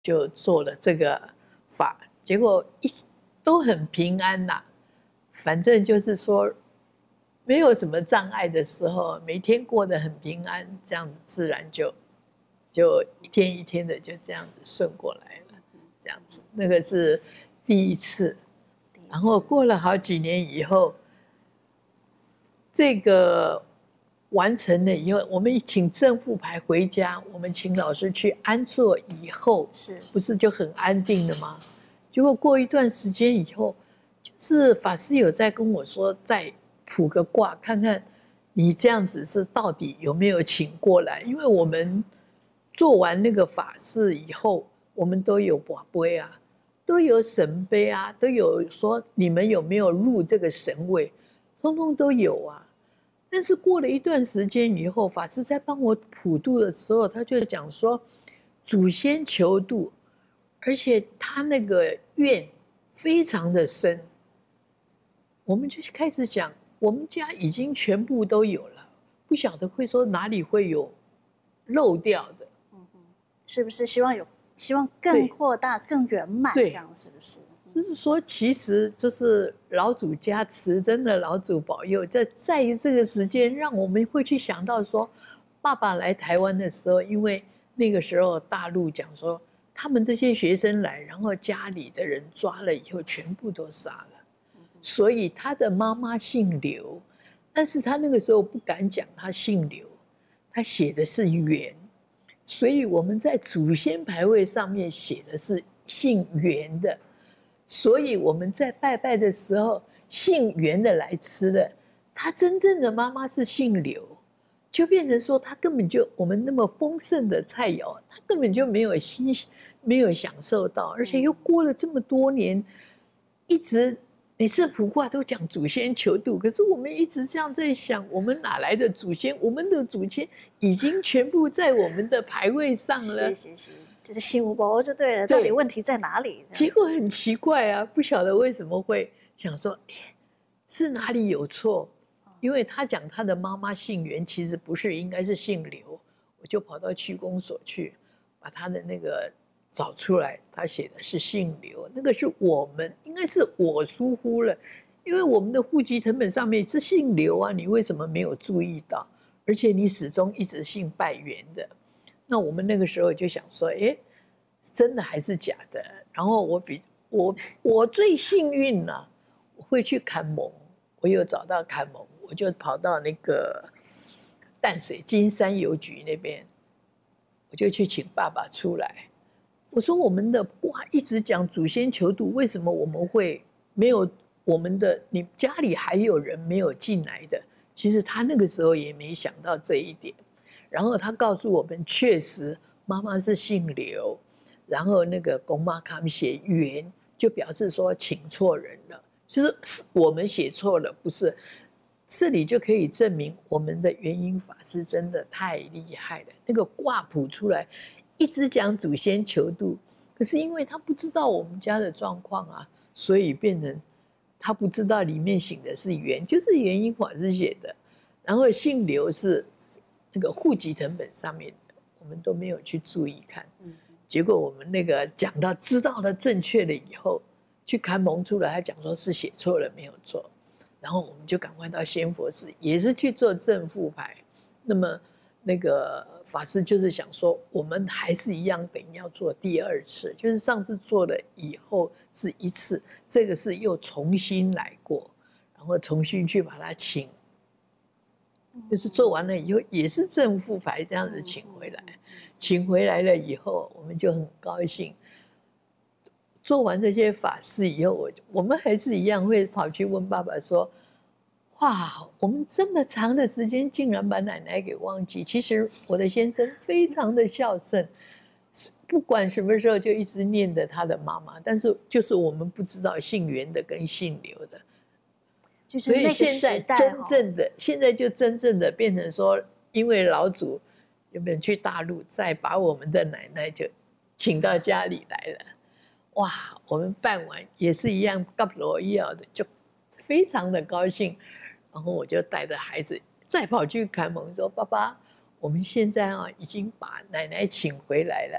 就做了这个法，结果都很平安啦。反正就是说，没有什么障碍的时候，每天过得很平安，这样子自然就一天一天的就这样子顺过来了。这样子，那个是第一次。然后过了好几年以后，这个完成了以后，我们请正副牌回家，我们请老师去安坐以后，不是就很安定了吗？结果过一段时间以后，就是法师有在跟我说，再卜个卦，看看你这样子是到底有没有请过来。因为我们做完那个法事以后，我们都有跋杯啊，都有神杯啊，都有说你们有没有入这个神位，通通都有啊。但是过了一段时间以后，法师在帮我普渡的时候，他就讲说，祖先求渡，而且他那个愿非常的深。我们就开始讲，我们家已经全部都有了，不晓得会说哪里会有漏掉的。 是不是希望更扩大、更圆满？这样是不是？ 就是说，其实这是老祖加持，真的老祖保佑，在于这个时间，让我们会去想到说，爸爸来台湾的时候，因为那个时候大陆讲说，他们这些学生来，然后家里的人抓了以后，全部都杀了，所以他的妈妈姓刘，但是他那个时候不敢讲他姓刘，他写的是袁，所以我们在祖先牌位上面写的是姓袁的。所以我们在拜拜的时候，姓袁的来吃了，他真正的妈妈是姓刘，就变成说他根本就我们那么丰盛的菜肴，他根本就没有享受到，而且又过了这么多年，一直每次卜卦都讲祖先求渡，可是我们一直这样在想，我们哪来的祖先？我们的祖先已经全部在我们的牌位上了。 是。就是心无包就对了，到底问题在哪里？ 结果很奇怪啊，不晓得为什么会想说，是哪里有错？因为他讲他的妈妈姓袁，其实不是，应该是姓刘。我就跑到区公所去，把他的那个找出来，他写的是姓刘，那个是我们应该是我疏忽了，因为我们的户籍成本上面是姓刘啊，你为什么没有注意到？而且你始终一直姓拜袁的。那我们那个时候就想说，真的还是假的？然后我最幸运了，我会去坎蒙，我有找到坎蒙，我就跑到那个淡水金山邮局那边，我就去请爸爸出来。我说我们的哇，一直讲祖先求渡，为什么我们会没有我们的？你家里还有人没有进来的？其实他那个时候也没想到这一点。然后他告诉我们，确实妈妈是姓刘，然后那个公妈他们写袁，就表示说请错人了，就是我们写错了，不是。这里就可以证明我们的元婴法师真的太厉害了。那个卦谱出来，一直讲祖先求渡，可是因为他不知道我们家的状况啊，所以变成他不知道里面写的是袁，就是元婴法师写的，然后姓刘是那个户籍成本上面的，我们都没有去注意看。结果我们那个讲到知道了正确了以后，去看蒙出来，他讲说是写错了，没有错。然后我们就赶快到仙佛寺，也是去做正副牌。那么那个法师就是想说，我们还是一样，等于要做第二次，就是上次做了以后是一次，这个是又重新来过，然后重新去把它请。就是做完了以后也是正副牌这样子请回来，请回来了以后我们就很高兴。做完这些法事以后，我们还是一样会跑去问爸爸说：“哇，我们这么长的时间竟然把奶奶给忘记。”其实我的先生非常的孝顺，不管什么时候就一直念着他的妈妈，但是就是我们不知道姓袁的跟姓刘的。所以现在现在就真正的变成说，因为老祖原本去大陆，再把我们的奶奶就请到家里来了。哇，我们办完也是一样，嘎罗一样的，就非常的高兴。然后我就带着孩子再跑去看蒙说：“爸爸，我们现在已经把奶奶请回来了。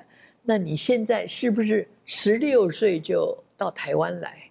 那你现在是不是16岁就到台湾来？